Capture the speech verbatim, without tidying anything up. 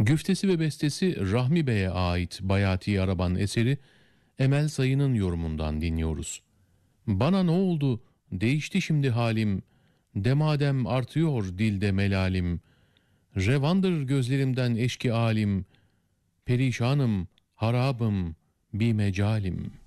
Güftesi ve bestesi Rahmi Bey'e ait Bayati Araban eseri Emel Sayın'ın yorumundan dinliyoruz. Bana ne oldu, değişti şimdi halim, demadem artıyor dilde melalim, revandır gözlerimden eşki alim, perişanım, harabım, bir mecalim.